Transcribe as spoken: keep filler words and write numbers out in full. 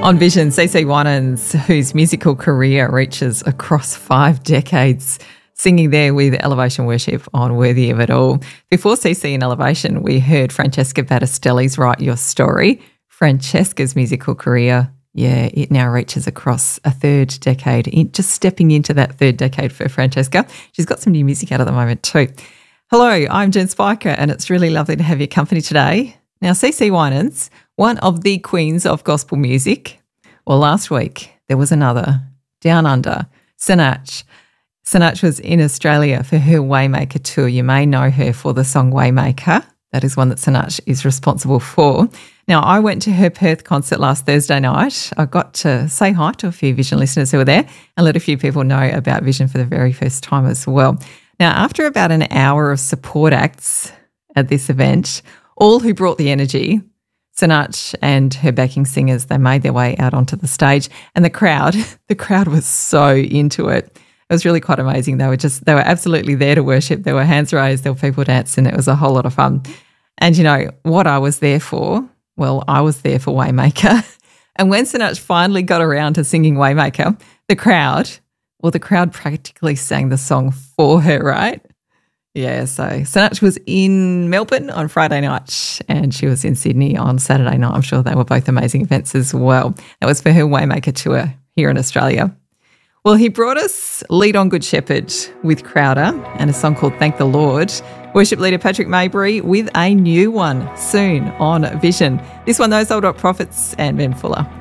On Vision, CeCe Winans, whose musical career reaches across five decades, singing there with Elevation Worship on Worthy of It All. Before CeCe and Elevation, we heard Francesca Battistelli's Write Your Story. Francesca's musical career, yeah, it now reaches across a third decade, in, just stepping into that third decade for Francesca. She's got some new music out at the moment too. Hello, I'm Jen Spiker, and it's really lovely to have your company today. Now, CeCe Winans, one of the queens of gospel music. Well, last week there was another, Down Under, Sinach. Sinach was in Australia for her Waymaker tour. You may know her for the song Waymaker. That is one that Sinach is responsible for. Now, I went to her Perth concert last Thursday night. I got to say hi to a few Vision listeners who were there and let a few people know about Vision for the very first time as well. Now, after about an hour of support acts at this event, all who brought the energy, Sinach and her backing singers, they made their way out onto the stage, and the crowd, the crowd was so into it. It was really quite amazing. They were just, they were absolutely there to worship. There were hands raised, there were people dancing. It was a whole lot of fun. And you know what I was there for? Well, I was there for Waymaker. And when Sinach finally got around to singing Waymaker, the crowd, well, the crowd practically sang the song for her, right? Yeah, so Sinach was in Melbourne on Friday night and she was in Sydney on Saturday night. I'm sure they were both amazing events as well. That was for her Waymaker tour here in Australia. Well, he brought us Lead on Good Shepherd with Crowder and a song called Thank the Lord. Worship leader Patrick Maybury with a new one soon on Vision. This one, Those Old Rock Prophets and Ben Fuller.